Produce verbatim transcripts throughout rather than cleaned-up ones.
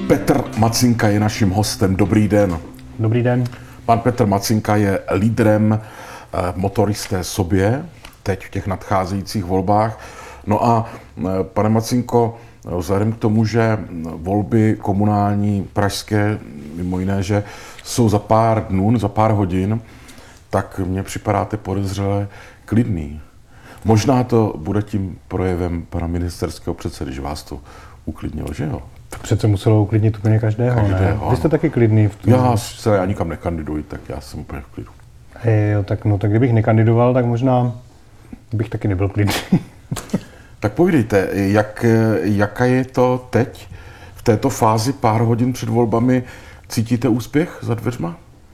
Petr Macinka je naším hostem. Dobrý den. Dobrý den. Pan Petr Macinka je lídrem Motoristé sobě, teď v těch nadcházejících volbách. No a pane Macinko, vzhledem k tomu, že volby komunální pražské, mimo jiné, že jsou za pár dnů, za pár hodin, tak mně připadáte podezřele klidný. Možná to bude tím projevem pana ministerského předsedy, že vás to uklidnilo, že jo? To přece muselo uklidnit úplně každého, každého ne? Vy jste taky klidný v tom. Já se já nikam nekandiduji, tak já jsem úplně v klidu. Hej, jo, tak, no, tak kdybych nekandidoval, tak možná bych taky nebyl klidný. Tak povídejte, jak, jaká je to teď, v této fázi pár hodin před volbami, cítíte úspěch za dveřma?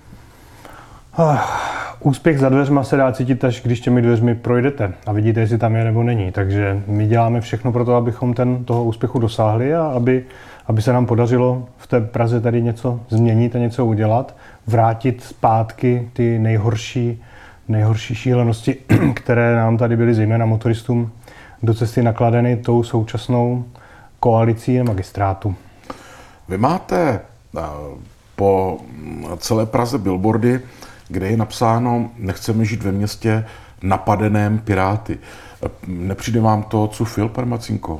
Uh, úspěch za dveřma se dá cítit, až když těmi dveřmi projdete a vidíte, jestli tam je nebo není. Takže my děláme všechno pro to, abychom ten, toho úspěchu dosáhli a aby, aby se nám podařilo v té Praze tady něco změnit a něco udělat, vrátit zpátky ty nejhorší, nejhorší šílenosti, které nám tady byly zejména motoristům do cesty nakladeny tou současnou koalicí magistrátu. Vy máte po celé Praze billboardy, kde je napsáno: nechceme žít ve městě napadeném Piráty. Nepřijde vám to cufil, pane Macinko?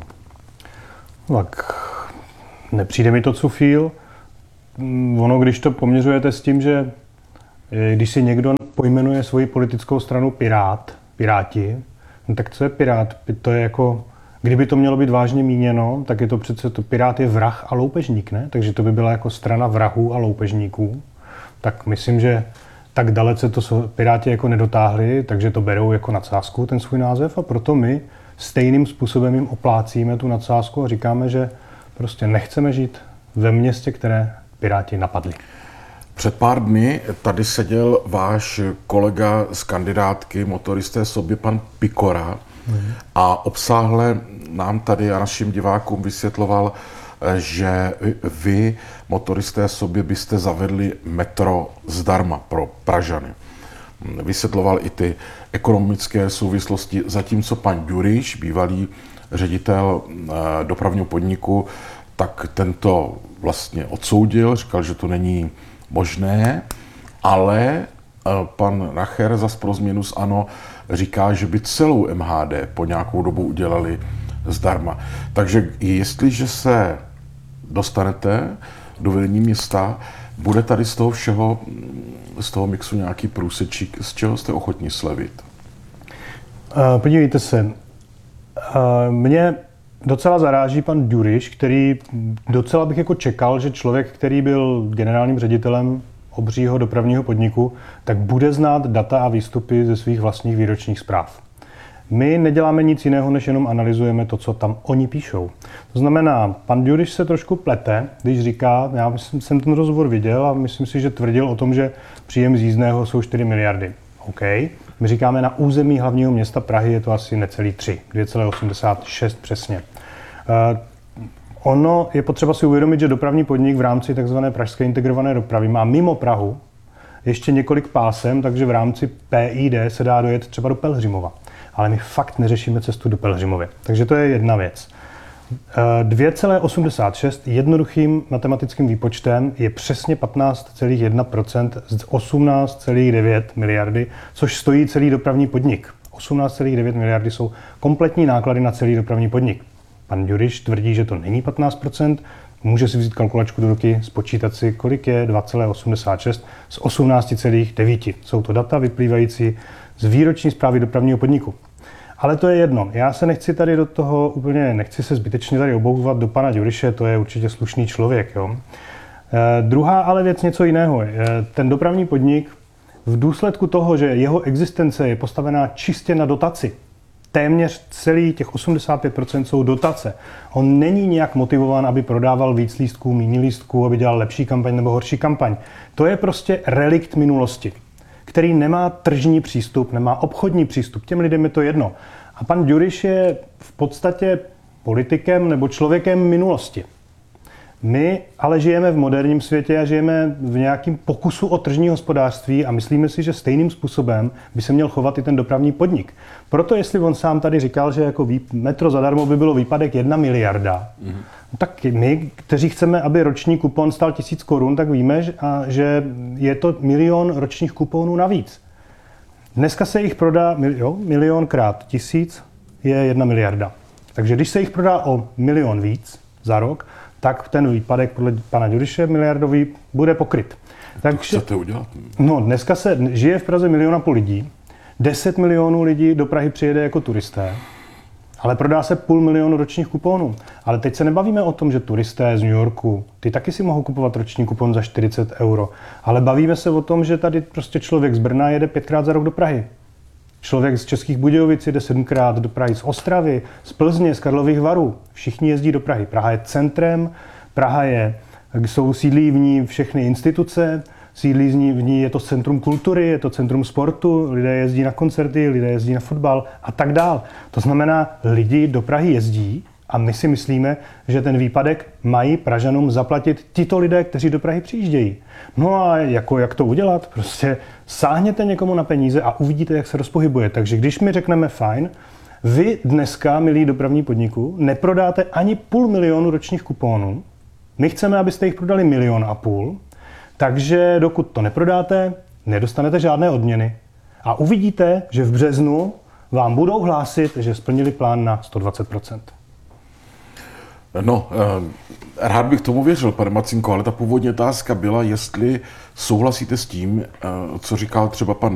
Tak nepřijde mi to cufil. Ono, když to poměřujete s tím, že když si někdo pojmenuje svoji politickou stranu Pirát, Piráti, no tak co je Pirát? To je jako, kdyby to mělo být vážně míněno, tak je to přece, to Pirát je vrah a loupežník, ne? Takže to by byla jako strana vrahů a loupežníků. Tak myslím, že tak dalece to Piráti jako nedotáhli, takže to berou jako nadsázku, ten svůj název, a proto my stejným způsobem jim oplácíme tu nadsázku a říkáme, že prostě nechceme žít ve městě, které Piráti napadli. Před pár dny tady seděl váš kolega z kandidátky Motoristé sobě, pan Pikora, mm. a obsáhle nám tady a našim divákům vysvětloval, že vy, Motoristé sobě, byste zavedli metro zdarma pro Pražany. Vysvětloval i ty ekonomické souvislosti, zatímco pan Ďuriš, bývalý ředitel dopravního podniku, tak tento vlastně odsoudil, říkal, že to není možné, ale pan Nacher zas pro změnu z ANO říká, že by celou M H D po nějakou dobu udělali zdarma. Takže jestliže se dostanete do vedení města, bude tady z toho všeho, z toho mixu nějaký průsečík, z čeho jste ochotní slevit? Uh, podívejte se, uh, mě docela zaráží pan Ďuriš, který docela bych jako čekal, že člověk, který byl generálním ředitelem obřího dopravního podniku, tak bude znát data a výstupy ze svých vlastních výročních zpráv. My neděláme nic jiného, než jenom analyzujeme to, co tam oni píšou. To znamená, pan Ďuriš se trošku plete, když říká, já myslím, jsem ten rozhovor viděl a myslím si, že tvrdil o tom, že příjem z jízdného jsou čtyři miliardy. OK. My říkáme, na území hlavního města Prahy je to asi necelý tři, dvě celá osmdesát šest přesně. Uh, ono je potřeba si uvědomit, že dopravní podnik v rámci tzv. Pražské integrované dopravy má mimo Prahu ještě několik pásem, takže v rámci P I D se dá dojet třeba do Pelhřimova. Ale my fakt neřešíme cestu do Pelhřimovy. Takže to je jedna věc. dvě celá osmdesát šest jednoduchým matematickým výpočtem je přesně patnáct celá jedna procenta z osmnáct celá devět miliardy, což stojí celý dopravní podnik. osmnáct celá devět miliardy jsou kompletní náklady na celý dopravní podnik. Pan Ďuriš tvrdí, že to není patnáct procent, může si vzít kalkulačku do ruky, spočítat si, kolik je dva celá osmdesát šest z osmnáct celá devět. Jsou to data vyplývající z výroční zprávy dopravního podniku. Ale to je jedno. Já se nechci tady do toho úplně, nechci se zbytečně tady obouvat do pana Ďuriše, to je určitě slušný člověk. Jo? E, druhá ale věc něco jiného. E, ten dopravní podnik v důsledku toho, že jeho existence je postavená čistě na dotaci, téměř celý těch osmdesát pět procent jsou dotace. On není nějak motivován, aby prodával víc lístků, méně lístků, aby dělal lepší kampaň nebo horší kampaň. To je prostě relikt minulosti, který nemá tržní přístup, nemá obchodní přístup. Těm lidem je to jedno. A pan Ďuriš je v podstatě politikem nebo člověkem minulosti. My ale žijeme v moderním světě a žijeme v nějakém pokusu o tržní hospodářství a myslíme si, že stejným způsobem by se měl chovat i ten dopravní podnik. Proto jestli on sám tady říkal, že jako metro zadarmo by bylo výpadek jedna miliarda, mm. Tak my, kteří chceme, aby roční kupon stál tisíc korun, tak víme, že, a, že je to milion ročních kuponů navíc. Dneska se jich prodá jo, milion krát tisíc je jedna miliarda. Takže když se jich prodá o milion víc za rok, tak ten výpadek podle pana Ďuriše miliardový bude pokryt. Tak chcete udělat? No, dneska se žije v Praze milion a půl lidí. deset milionů lidí do Prahy přijede jako turisté, ale prodá se půl milionu ročních kuponů. Ale teď se nebavíme o tom, že turisté z New Yorku, ty taky si mohou kupovat roční kupon za čtyřicet euro. Ale bavíme se o tom, že tady prostě člověk z Brna jede pětkrát za rok do Prahy. Člověk z Českých Budějovic jede sedmkrát do Prahy, z Ostravy, z Plzně, z Karlových Varů. Všichni jezdí do Prahy. Praha je centrem, Praha je, jsou sídlí v ní všechny instituce, sídlí v ní, je to centrum kultury, je to centrum sportu, lidé jezdí na koncerty, lidé jezdí na fotbal a tak dál. To znamená, lidi do Prahy jezdí a my si myslíme, že ten výpadek mají Pražanům zaplatit tito lidé, kteří do Prahy přijíždějí. No a jako, jak to udělat? Prostě sáhněte někomu na peníze a uvidíte, jak se rozpohybuje. Takže když mi řekneme fajn, vy dneska, milí dopravní podniku, neprodáte ani půl milionu ročních kuponů, my chceme, abyste jich prodali milion a půl, takže dokud to neprodáte, nedostanete žádné odměny. A uvidíte, že v březnu vám budou hlásit, že splnili plán na sto dvacet procent. No, rád bych tomu věřil, pane Macinko, ale ta původní otázka byla, jestli souhlasíte s tím, co říkal třeba pan